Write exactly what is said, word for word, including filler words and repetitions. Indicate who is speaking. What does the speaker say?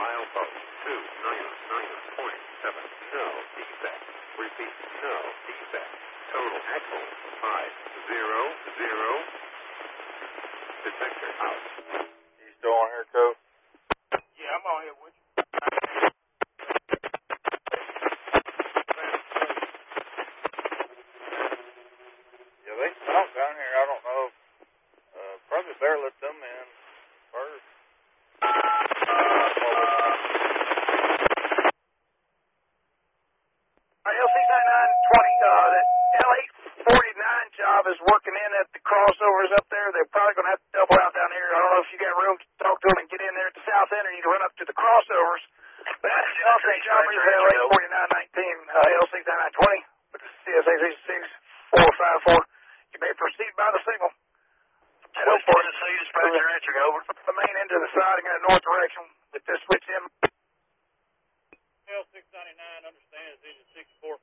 Speaker 1: Milepost two nine nine point seven. No defect. Repeat, no defect. Total axle five zero zero. Detector out.
Speaker 2: You still on here, Coach?
Speaker 3: Yeah, I'm on here with you.
Speaker 2: Yeah, they stunk down here. I don't know. Uh, probably better let them in first.
Speaker 3: L C ninety-nine twenty, uh, that L eight forty-nine job is working in at the crossovers up there. They're probably going to have to double out down here. I don't know if you got room to talk to them and get in there at the south end, or you need to run up to the crossovers. But that's the L C job is L eight forty-nine nineteen, uh, L C ninety-nine twenty, with the C S A six four five four. You may proceed by the signal.
Speaker 4: West Tennessee, dispatcher answering, over.
Speaker 3: The main end of the siding in the north direction with this switch in.
Speaker 5: L six ninety-nine understands engine six four